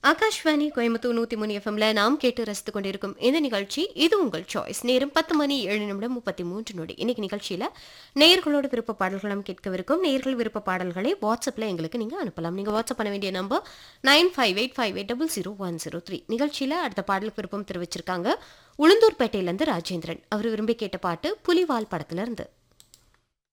ஆகாஷ்வாணி கோயம்புத்தூர் 103 எஃப்எம்ல நாம் கேட்டு ரசித்துக் கொண்டிருக்கும் இந்த நிகழ்ச்சி இது உங்கள் சாய்ஸ். நேரம் 10:07:33. இன்னைக்கு நிகழ்ச்சியில நேயர்களோட விருப்ப பாடல்களும் கேட்கவிருக்கும். நேயர்கள் விருப்ப பாடல்களை வாட்ஸ்அப்ல எங்களுக்கு நீங்க அனுப்பலாம். நீங்க வாட்ஸ்அப் பண்ண வேண்டிய நம்பர் 9585800103. நிகழ்ச்சியில அடுத்த பாடலுக்கு விருப்பம் தெரிவிச்சிருக்காங்க உளுந்தூர்பேட்டையில இருந்து ராஜேந்திரன். அவர் விரும்பி கேட்ட பாட்டு புலிவால் படத்துல இருந்து.